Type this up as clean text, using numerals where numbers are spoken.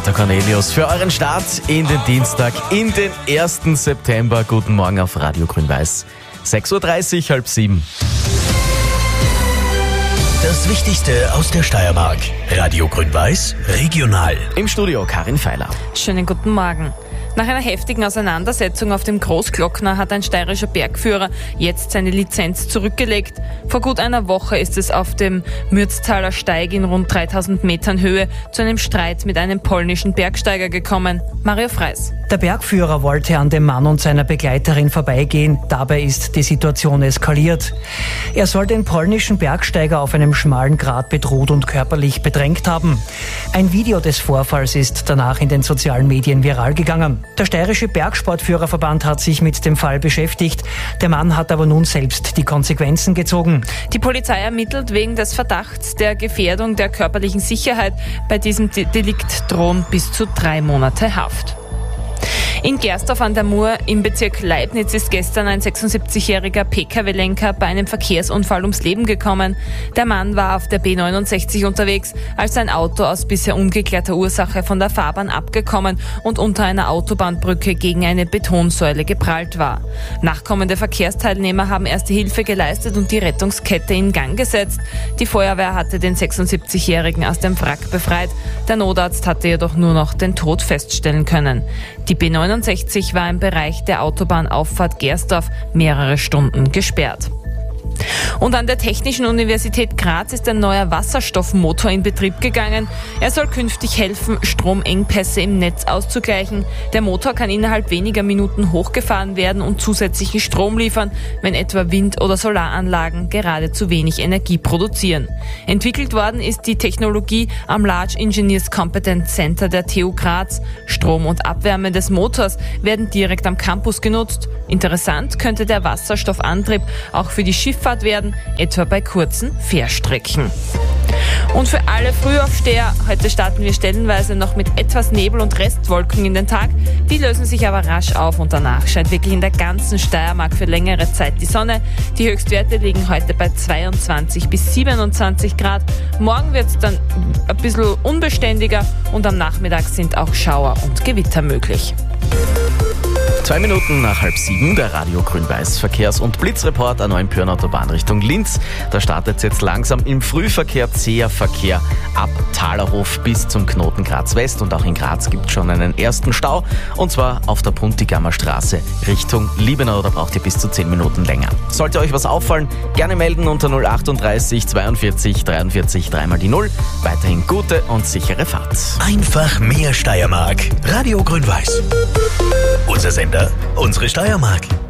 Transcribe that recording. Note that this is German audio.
Peter Cornelius für euren Start in den Dienstag, in den 1. September. Guten Morgen auf Radio Grün-Weiß. 6.30 Uhr, 6:30. Das Wichtigste aus der Steiermark. Radio Grün-Weiß, regional. Im Studio Karin Feiler. Schönen guten Morgen. Nach einer heftigen Auseinandersetzung auf dem Großglockner hat ein steirischer Bergführer jetzt seine Lizenz zurückgelegt. Vor gut einer Woche ist es auf dem Mürztaler Steig in rund 3000 Metern Höhe zu einem Streit mit einem polnischen Bergsteiger gekommen. Mario Freis. Der Bergführer wollte an dem Mann und seiner Begleiterin vorbeigehen. Dabei ist die Situation eskaliert. Er soll den polnischen Bergsteiger auf einem schmalen Grat bedroht und körperlich bedrängt haben. Ein Video des Vorfalls ist danach in den sozialen Medien viral gegangen. Der Steirische Bergsportführerverband hat sich mit dem Fall beschäftigt. Der Mann hat aber nun selbst die Konsequenzen gezogen. Die Polizei ermittelt wegen des Verdachts der Gefährdung der körperlichen Sicherheit. Bei diesem Delikt drohen bis zu 3 Monate Haft. In Gersdorf an der Mur im Bezirk Leibniz ist gestern ein 76-jähriger Pkw-Lenker bei einem Verkehrsunfall ums Leben gekommen. Der Mann war auf der B69 unterwegs, als sein Auto aus bisher ungeklärter Ursache von der Fahrbahn abgekommen und unter einer Autobahnbrücke gegen eine Betonsäule geprallt war. Nachkommende Verkehrsteilnehmer haben erste Hilfe geleistet und die Rettungskette in Gang gesetzt. Die Feuerwehr hatte den 76-jährigen aus dem Wrack befreit. Der Notarzt hatte jedoch nur noch den Tod feststellen können. Die B69 war im Bereich der Autobahnauffahrt Gersdorf mehrere Stunden gesperrt. Und an der Technischen Universität Graz ist ein neuer Wasserstoffmotor in Betrieb gegangen. Er soll künftig helfen, Stromengpässe im Netz auszugleichen. Der Motor kann innerhalb weniger Minuten hochgefahren werden und zusätzlichen Strom liefern, wenn etwa Wind- oder Solaranlagen gerade zu wenig Energie produzieren. Entwickelt worden ist die Technologie am Large Engineers Competence Center der TU Graz. Strom und Abwärme des Motors werden direkt am Campus genutzt. Interessant könnte der Wasserstoffantrieb auch für die Schifffahrt werden, etwa bei kurzen Fährstrecken. Und für alle Frühaufsteher, heute starten wir stellenweise noch mit etwas Nebel und Restwolken in den Tag. Die lösen sich aber rasch auf und danach scheint wirklich in der ganzen Steiermark für längere Zeit die Sonne. Die Höchstwerte liegen heute bei 22 bis 27 Grad. Morgen wird es dann ein bisschen unbeständiger und am Nachmittag sind auch Schauer und Gewitter möglich. 2 Minuten nach 6:30, der Radio Grün-Weiß Verkehrs- und Blitzreport an Neuenpürn Autobahn Richtung Linz. Da startet jetzt langsam im Frühverkehr zäher Verkehr ab Thalerhof bis zum Knoten Graz West. Und auch in Graz gibt es schon einen ersten Stau, und zwar auf der Puntigammer Straße Richtung Liebenau. Da braucht ihr bis zu 10 Minuten länger. Sollte euch was auffallen, gerne melden unter 038 42 43 3 die 0. Weiterhin gute und sichere Fahrt. Einfach mehr Steiermark. Radio Grün-Weiß. Unser Sender, unsere Steiermark.